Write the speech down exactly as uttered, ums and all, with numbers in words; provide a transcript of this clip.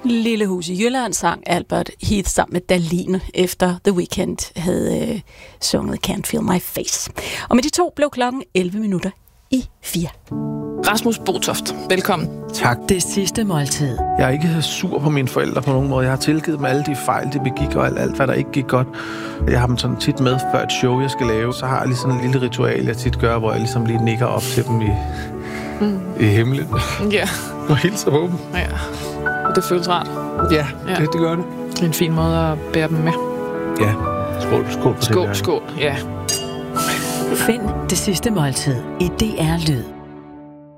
Lille hus i Jylland sang Albert Heath sammen med Daline, efter The Weeknd havde øh, sunget Can't Feel My Face. Og med de to blev klokken elleve minutter i fire. Rasmus Botoft, velkommen. Tak. Det sidste måltid. Jeg er ikke sur på mine forældre på nogen måde. Jeg har tilgivet dem alle de fejl, de begik, og alt, alt, hvad der ikke gik godt. Jeg har dem sådan tit med før et show, jeg skal lave. Så har jeg lige sådan en lille ritual, jeg tit gør, hvor jeg ligesom lige nikker op til dem i, mm. i himlen. Ja. Og hilser på dem. Ja. Og det føles rart. Ja, ja. Det, det gør det. Det er en fin måde at bære dem med. Ja. Skål, skål på skål, det. Skål, skål, ja. Find det sidste måltid i D R Lyd.